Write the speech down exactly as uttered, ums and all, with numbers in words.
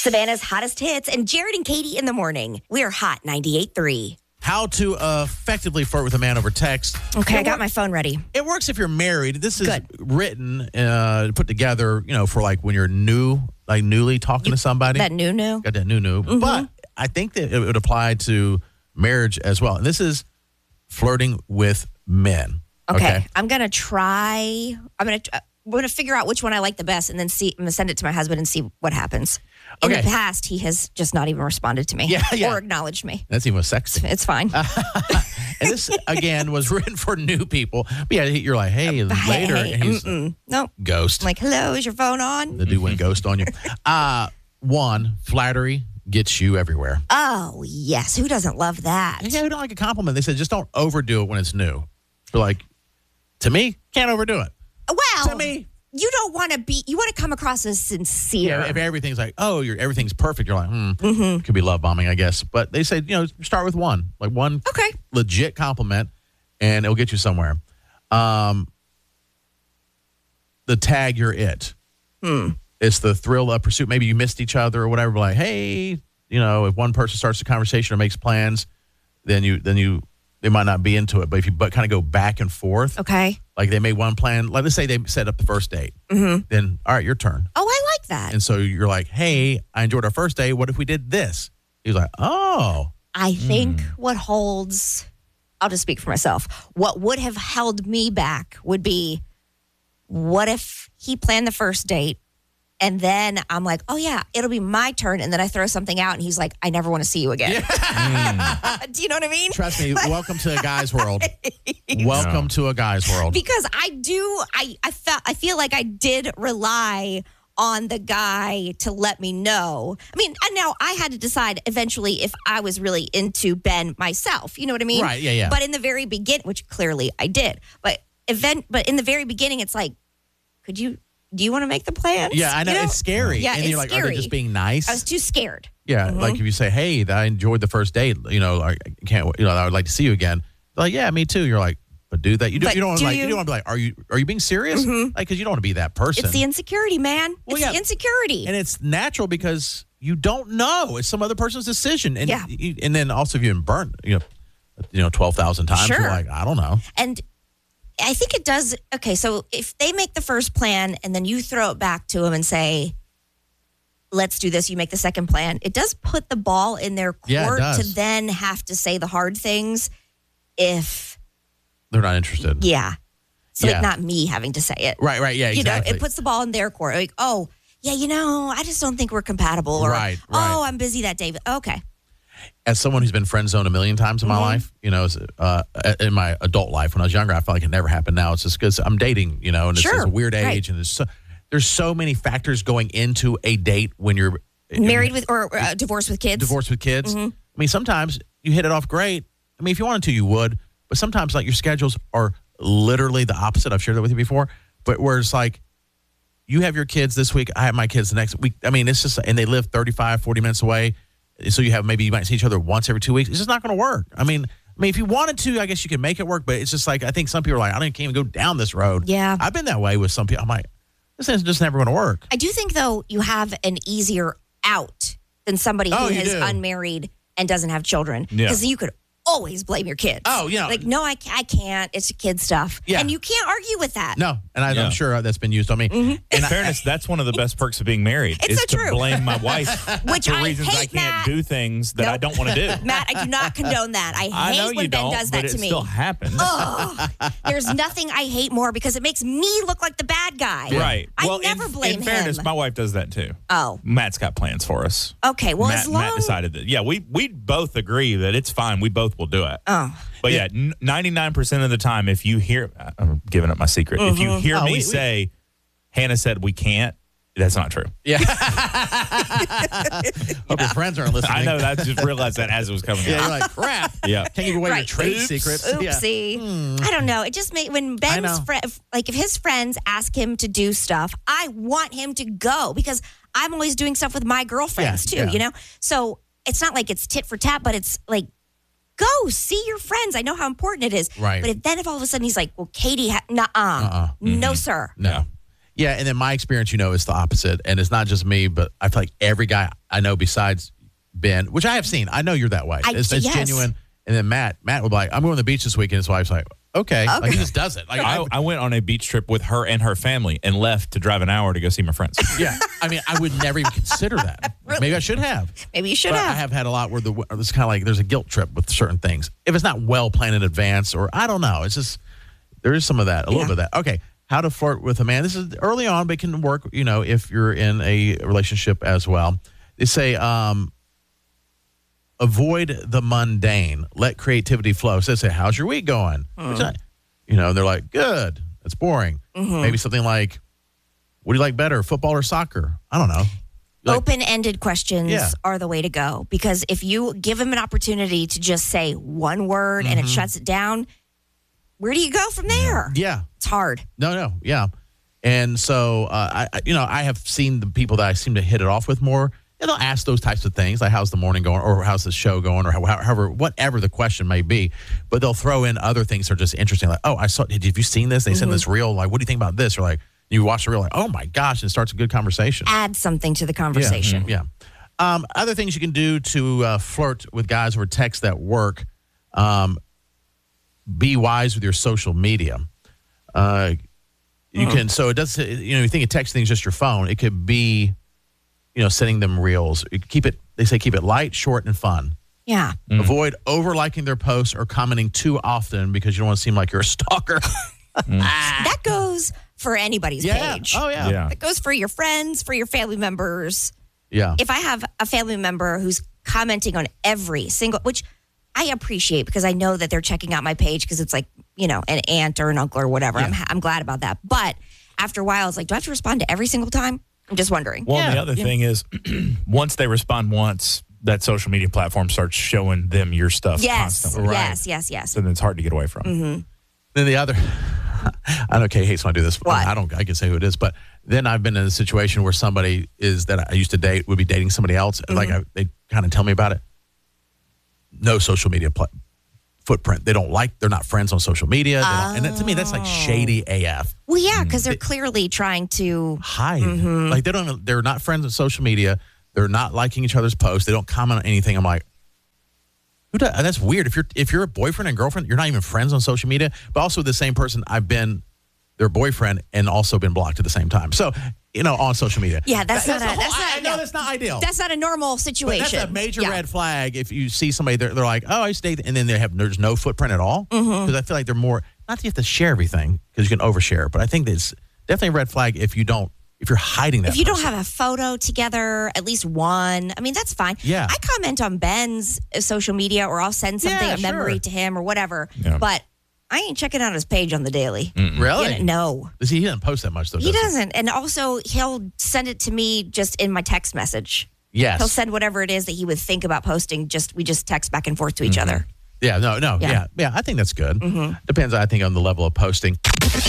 Savannah's hottest hits and Jared and Katie in the morning. We're Hot ninety-eight point three. How to uh, effectively flirt with a man over text. Okay, it I got wor- my phone ready. It works if you're married. This is Good. written, uh, put together, you know, for like when you're new, like newly talking You- to somebody. That new new. Got that new new. Mhm. But I think that it would apply to marriage as well. And this is flirting with men. Okay, Okay. I'm gonna try. I'm gonna. Uh, we're gonna figure out which one I like the best, and then see. I'm gonna send it to my husband and see what happens. In Okay. the past, he has just not even responded to me Yeah, yeah. or acknowledged me. That's even sexy. It's fine. And this, again, was written for new people. But yeah, you're like, hey, later. Hey, and he's mm-mm. Nope. ghost. I'm like, hello, is your phone on? The dude went ghost on you. Uh, one, flattery gets you everywhere. Oh yes, who doesn't love that? Yeah, who don't like a compliment? They said just don't overdo it when it's new. You're like, to me, can't overdo it. Well, To me. you don't want to be. You want to come across as sincere. Yeah, if everything's like, oh, you're everything's perfect, you're like, hmm, Mm-hmm. could be love bombing, I guess. But they said, you know, start with one, like one Okay. legit compliment, and it'll get you somewhere. Um, the tag, you're it. Hmm. It's the thrill of pursuit. Maybe you missed each other or whatever. Like, hey, you know, if one person starts the conversation or makes plans, then you then you they might not be into it. But if you but kind of go back and forth, Okay. like they made one plan. Like let's say they set up the first date, Mm-hmm. then all right, your turn. Oh, I like that. And so you're like, hey, I enjoyed our first day. What if we did this? He's like, oh, I think Hmm. what holds, I'll just speak for myself. What would have held me back would be, what if he planned the first date and then I'm like, oh yeah, it'll be my turn. And then I throw something out and he's like, I never want to see you again. Do you know what I mean? trust me. Welcome to a guy's world. Welcome to a guy's world. Because I do, I, I felt, I feel like I did rely on the guy to let me know. I mean, and now I had to decide eventually if I was really into Ben myself. You know what I mean? Right, yeah, yeah. But in the very beginning, which clearly I did, but event, but in the very beginning, it's like, could you, do you want to make the plans? Yeah, I know, You it's scary. Yeah, and it's you're like, are scary. they just being nice? I was too scared. yeah, Mhm. like if you say, hey, I enjoyed the first date. You know, I can't. You know, I would like to see you again. They're like, yeah, me too. You're like, but do that. You don't. But You don't want do to like. You, you- don't want to be like, are you? Are you being serious? Mhm. Like, because you don't want to be that person. It's the insecurity, man. Well, it's yeah. the insecurity. and it's natural because you don't know. It's some other person's decision. And Yeah. you, and then also if you've been burnt, you know, you know, twelve thousand times. Sure. You're like, I don't know. And I think it does. Okay, so if they make the first plan and then you throw it back to them and say, let's do this, you make the second plan, it does put the ball in their Yeah, it court does. to then have to say the hard things if, They're not interested. yeah. So Yeah. like not me having to say it. Right. Right. Yeah. You Exactly. know, it puts the ball in their court. Like, oh, yeah, you know, I just don't think we're compatible. Or, Right, right. oh, I'm busy that day. Okay. As someone who's been friend zoned a million times in my Mhm. life, you know, uh, in my adult life, when I was younger, I felt like it never happened. Now it's just because I'm dating, you know, and it's, Sure, it's a weird age, right. and there's so, there's so many factors going into a date when you're Married with or uh, divorced with kids. divorced with kids. Mhm. I mean, sometimes you hit it off great. I mean, if you wanted to, you would, but sometimes like your schedules are literally the opposite. I've shared that with you before, but where it's like you have your kids this week, I have my kids the next week. I mean, it's just, and they live thirty-five, forty minutes away. So you have, maybe you might see each other once every two weeks. It's just not going to work. I mean, I mean, if you wanted to, I guess you can make it work, but it's just like, I think some people are like, I don't can't even go down this road. Yeah. I've been that way with some people. I'm like, this is just never going to work. I do think, though, you have an easier out than somebody who Oh, you is do. unmarried and doesn't have children. Yeah. Because you could always blame your kids. Oh, yeah. Like, no, I, ca- I can't. It's kid stuff. Yeah. And you can't argue with that. No, and I, Yeah. I'm sure that's been used on me. Mm-hmm. In fairness, that's one of the best perks of being married. It's is so to true. blame my wife Which for I reasons I hate, can't Matt. do things that I Nope. don't want to do. Matt, I do not condone that. I I hate know when you Ben don't, does but that it to me. still happens. Ugh. There's nothing I hate more because it makes me look like the bad guy. Right. I well, never in, blame in fairness, him. my wife does that too. Oh, Matt's got plans for us. okay. Well, Matt, as long Matt decided that. Yeah, we we both agree that it's fine. We both will do it. Oh. But yeah, ninety-nine percent of the time, if you hear, I'm giving up my secret. If you hear Oh, me we- we- say, Hannah said we can't, that's not true. Yeah. Hope your friends aren't listening. I know that. I just realized that as it was coming Yeah, out. you're like, crap. Yeah. Can't give away your Right. trade Oops. secrets. Yeah. Oopsie. I don't know. It just made when know. Ben's friend, like if his friends ask him to do stuff, I want him to go because I'm always doing stuff with my girlfriends Yeah, too, yeah. you know? So it's not like it's tit for tat, but it's like, go see your friends. I know how important it is. Right. But if then if all of a sudden he's like, well, Katie, ha- nuh-uh. Uh-uh. No, sir. No. Yeah, and then my experience, you know, is the opposite. And it's not just me, but I feel like every guy I know besides Ben, which I have seen, I know you're that way. I- it's it's yes. genuine. And then Matt, Matt would be like, I'm going to the beach this weekend. His wife's like, okay. Like, he just does it. Like, I, I went on a beach trip with her and her family and left to drive an hour to go see my friends. yeah. I mean, I would never even consider that. Maybe I should have. Maybe you should But have. I have had a lot where the it's kind of like there's a guilt trip with certain things. If it's not well planned in advance, or I don't know, it's just there is some of that, a little Yeah. bit of that. Okay, how to flirt with a man. This is early on, but it can work. You know, if you're in a relationship as well. They say, um, avoid the mundane. Let creativity flow. So they say, "How's your week going?" Which I- you know, and they're like, "Good." That's boring. Maybe something like, "What do you like better, football or soccer?" I don't know. Like- Open-ended questions Yeah. are the way to go, because if you give him an opportunity to just say one word and it shuts it down, where do you go from there? Yeah. It's hard. No, no, yeah. And so, uh, I, I, you know, I have seen the people that I seem to hit it off with more, and they'll ask those types of things, like how's the morning going, or how's the show going, or how, however, whatever the question may be. But they'll throw in other things that are just interesting, like, oh, I saw, have you seen this? They sent this reel. Like, what do you think about this? Or like, you watch the reel, like, oh my gosh, and it starts a good conversation. Add something to the conversation. Yeah. Um, other things you can do to uh, flirt with guys over text that work. Um, be wise with your social media. Uh, you can, so it does, you know, you think of texting is just your phone. It could be, you know, sending them reels. You keep it, they say keep it light, short, and fun. Yeah. Avoid over liking their posts or commenting too often because you don't want to seem like you're a stalker. That goes for anybody's yeah. page. Oh, yeah. Yeah. That goes for your friends, for your family members. Yeah. If I have a family member who's commenting on every single, which I appreciate because I know that they're checking out my page because it's like, you know, an aunt or an uncle or whatever. I'm, I'm glad about that. But after a while, it's like, do I have to respond to every single time? I'm just wondering. Well, and the Yeah. other thing is, once they respond once, that social media platform starts showing them your stuff Yes. constantly. Yes, yes, yes. So then it's hard to get away from. Then the other, I know Kay hates when I do this. But What? I don't. I can say who it is, but then I've been in a situation where somebody is that I used to date would be dating somebody else, and like I, they kind of tell me about it. No social media pl- footprint. They don't like. They're not friends on social media. They don't, and that, to me, that's like shady A F. Well, yeah, because they're clearly trying to. Hide. Like they don't. They're not friends on social media. They're not liking each other's posts. They don't comment on anything. I'm like, who does? That's weird. If you're if you're a boyfriend and girlfriend, you're not even friends on social media. But also the same person, I've been their boyfriend and also been blocked at the same time. So you know, on social media. Yeah, that's That- not the a. whole- That's I, not. I know yeah. that's not ideal. That's not a normal But situation. that's a major Yeah. red flag if you see somebody they're, they're like, oh, I used to date, and then they have there's no footprint at all. Because Mm-hmm. I feel like they're more not that you have to share everything because you can overshare, but I think it's definitely a red flag if you don't if you're hiding that. If you don't person. have a photo together, at least one, I mean, that's fine. Yeah. I comment on Ben's uh, social media, or I'll send something, Yeah, a memory sure. to him or whatever. Yeah. But I ain't checking out his page on the daily. really, Yeah, no, Does he, he doesn't post that much though. he does doesn't. And also, he'll send it to me just in my text message. Yes. He'll send whatever it is that he would think about posting. Just we just text back and forth to each other. Yeah. No. No. Yeah. Yeah. Yeah. I think that's good. Depends, I think, on the level of posting.